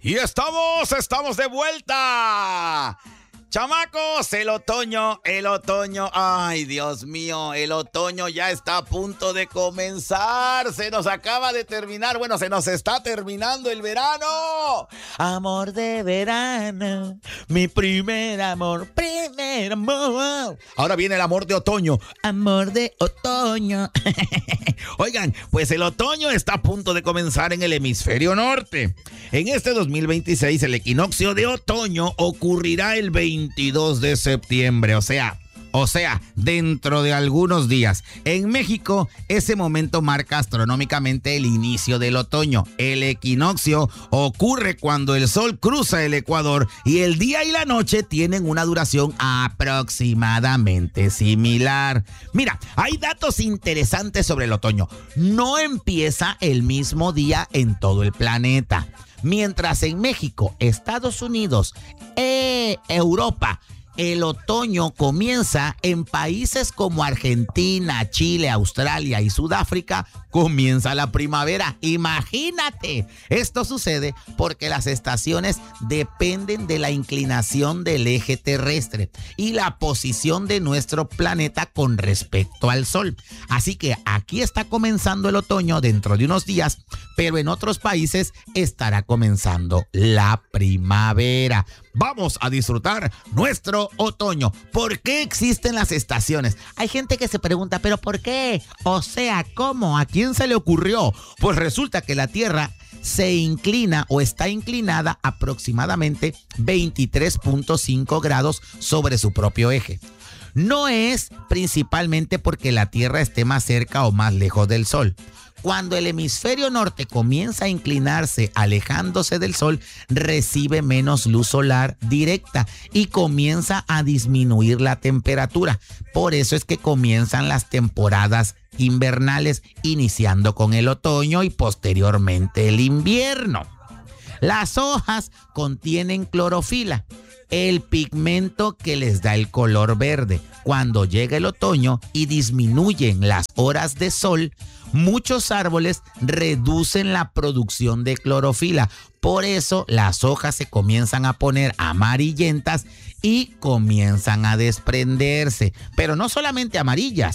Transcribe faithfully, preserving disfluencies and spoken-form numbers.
Y estamos, estamos de vuelta. Chamacos, el otoño, el otoño, ay Dios mío, el otoño ya está a punto de comenzar, se nos acaba de terminar, bueno, se nos está terminando el verano. Amor de verano, mi primer amor, primer amor. Ahora viene el amor de otoño, amor de otoño. Oigan, pues el otoño está a punto de comenzar en el hemisferio norte. En este dos mil veintiséis, el equinoccio de otoño ocurrirá el veintidós de septiembre, o sea, o sea, dentro de algunos días. En México, ese momento marca astronómicamente el inicio del otoño. El equinoccio ocurre cuando el sol cruza el ecuador y el día y la noche tienen una duración aproximadamente similar. Mira, hay datos interesantes sobre el otoño. No empieza el mismo día en todo el planeta. Mientras en México, Estados Unidos, eh, Europa, el otoño comienza en países como Argentina, Chile, Australia y Sudáfrica, comienza la primavera. Imagínate, esto sucede porque las estaciones dependen de la inclinación del eje terrestre y la posición de nuestro planeta con respecto al Sol. Así que aquí está comenzando el otoño dentro de unos días, pero en otros países estará comenzando la primavera. Vamos a disfrutar nuestro otoño. ¿Por qué existen las estaciones? Hay gente que se pregunta, ¿pero por qué? O sea, ¿cómo? ¿A quién se le ocurrió? Pues resulta que la Tierra se inclina o está inclinada aproximadamente veintitrés punto cinco grados sobre su propio eje. No es principalmente porque la Tierra esté más cerca o más lejos del Sol. Cuando el hemisferio norte comienza a inclinarse alejándose del Sol, recibe menos luz solar directa y comienza a disminuir la temperatura. Por eso es que comienzan las temporadas invernales, iniciando con el otoño y posteriormente el invierno. Las hojas contienen clorofila, el pigmento que les da el color verde. Cuando llega el otoño y disminuyen las horas de sol, muchos árboles reducen la producción de clorofila. Por eso las hojas se comienzan a poner amarillentas y comienzan a desprenderse. Pero no solamente amarillas,